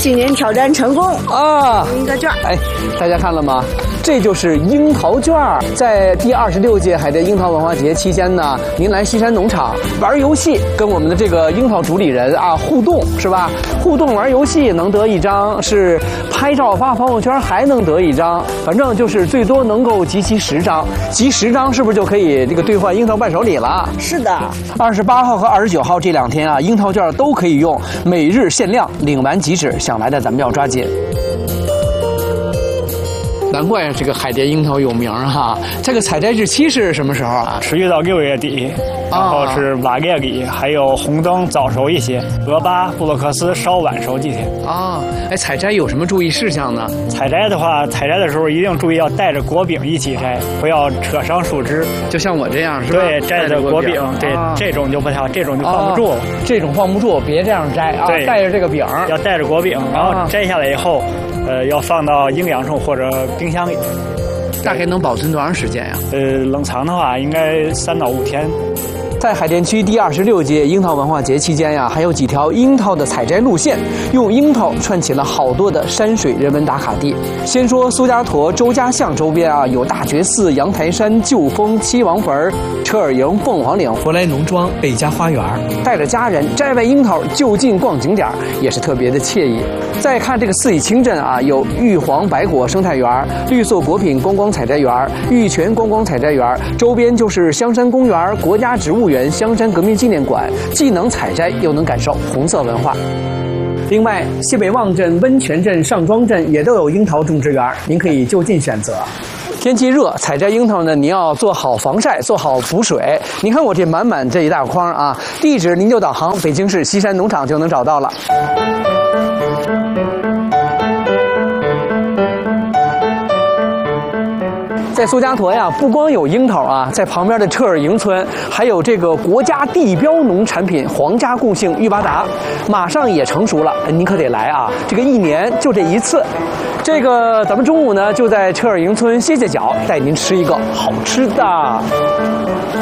今年挑战成功啊！一个券。 哎，大家看了吗？这就是樱桃券。在第26届海淀樱桃文化节期间呢，您来西山农场玩游戏，跟我们的这个樱桃主理人啊互动，是吧？互动玩游戏能得1张，是拍照发朋友圈还能得1张，反正就是最多能够集齐10张，集10张是不是就可以这个兑换樱桃伴手礼了？ 是的 ，28号和29号这2天啊，樱桃券都可以用，每日限量，领完即止，想来的咱们要抓紧。难怪这个海淀樱桃有名哈。这个采摘日期是什么时候啊？ 持续到6月底，然后是8月里，还有红灯早熟一些，俄巴、布洛克斯稍晚熟几天。 啊，哎，采摘有什么注意事项呢？ 采摘的话，采摘的时候一定注意要带着果柄一起摘，不要扯伤树枝。 就像我这样是吧？ 对，摘着果柄，对，这种就不太好，这种就放不住了。 这种放不住，别这样摘啊！ 对， 带着这个柄， 要带着果柄，然后摘下来以后。要放到阴凉处或者冰箱里， 大概能保存多长时间呀？ 冷藏的话应该3到5天。 在海淀区第26届樱桃文化节期间呀，还有几条樱桃的采摘路线，用樱桃串起了好多的山水人文打卡地。先说苏家坨周家巷周边啊，有大觉寺、阳台山、旧峰、七王坟、车尔营、凤凰岭、福来农庄、贝家花园。带着家人摘完樱桃就近逛景点，也是特别的惬意。再看这个四乙清镇啊，有玉皇白果生态园、绿色果品观光采摘园、玉泉观光采摘园，周边就是香山公园、国家植物园、香山革命纪念馆，既能采摘又能感受红色文化。另外，西北望镇、温泉镇、上庄镇也都有樱桃种植园，您可以就近选择。天气热，采摘樱桃呢，您要做好防晒，做好补水。您看我这满这一大筐啊，地址您就导航北京市西山农场就能找到了。在苏家坨呀，不光有樱桃啊，在旁边的车尔营村还有这个国家地标农产品皇家共性玉巴达，马上也成熟了，您可得来啊！这个1年就这一次。这个咱们中午呢就在车尔营村歇歇脚，带您吃一个好吃的。